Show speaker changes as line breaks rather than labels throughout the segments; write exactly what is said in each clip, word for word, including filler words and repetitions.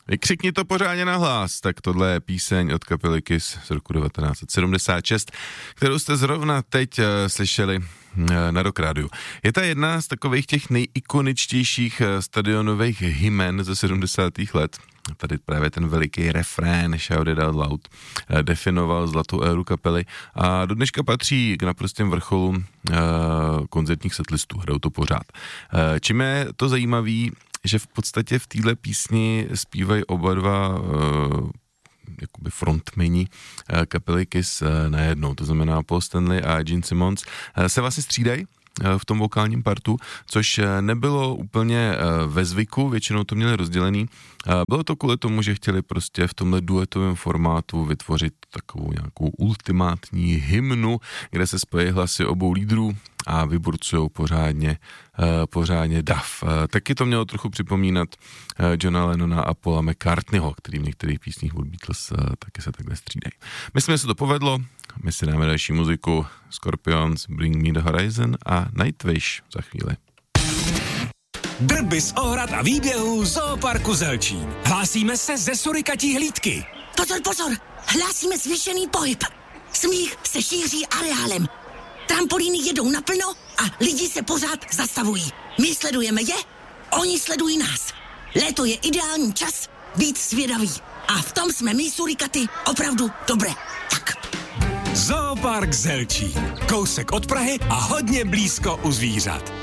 Vykřikni to pořádně nahlas, tak tohle je píseň od kapely Kiss z roku devatenáct set sedmdesát šest, kterou jste zrovna teď uh, slyšeli uh, na Rock Rádiu. Je ta jedna z takových těch nejikoničtějších uh, stadionových hymen ze sedmdesátých let. Tady právě ten veliký refrén Shout It Out Loud uh, definoval zlatou éru kapely a do dneška patří k naprostém vrcholu uh, koncertních setlistů, hrajou to pořád. Uh, čím je to zajímavý, že v podstatě v téhle písni zpívají oba dva uh, jakoby frontmeni uh, kapely Kiss uh, najednou, to znamená Paul Stanley a Gene Simmons uh, se vlastně střídají uh, v tom vokálním partu, což uh, nebylo úplně uh, ve zvyku, většinou to měli rozdělený. Uh, bylo to kvůli tomu, že chtěli prostě v tomhle duetovém formátu vytvořit takovou nějakou ultimátní hymnu, kde se spojí hlasy obou lídrů a vyburcujou pořádně, uh, pořádně dav. Uh, taky to mělo trochu připomínat uh, Johna Lennona a Paula McCartneyho, který v některých písních od Beatles uh, taky se takhle střídají. Myslím, že se to povedlo, my si dáme další muziku, Scorpions, Bring Me the Horizon a Nightwish za chvíli.
Drby z ohrad a výběhů Zooparku Zelčín. Hlásíme se ze surikatí hlídky.
Pozor, pozor, hlásíme zvýšený pohyb. Smích se šíří areálem. Trampolíny jedou naplno a lidi se pořád zastavují. My sledujeme je, oni sledují nás. Léto je ideální čas být zvědavý. A v tom jsme my, surikaty, opravdu dobré. Tak.
Zoopark Zelčín. Kousek od Prahy a hodně blízko u zvířat.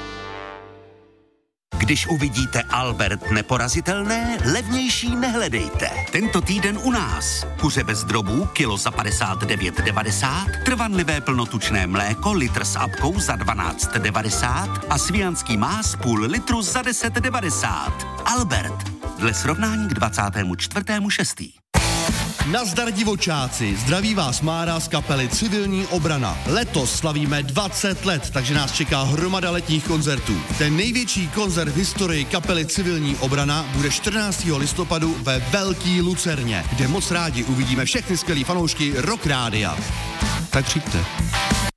Když uvidíte Albert neporazitelné, levnější nehledejte. Tento týden u nás. Kuře bez drobů, kilo za padesát devět devadesát, trvanlivé plnotučné mléko, litr s apkou za dvanáct devadesát a svijanský más půl litru za deset devadesát. Albert. Dle srovnání k dvacátému čtvrtému šestý
Nazdar divočáci, zdraví vás Mára z kapely Civilní obrana. Letos slavíme dvacet let, takže nás čeká hromada letních koncertů. Ten největší koncert v historii kapely Civilní obrana bude čtrnáctého listopadu ve Velký Lucerně, kde moc rádi uvidíme všechny skvělý fanoušky Rock Rádia. Tak přijďte.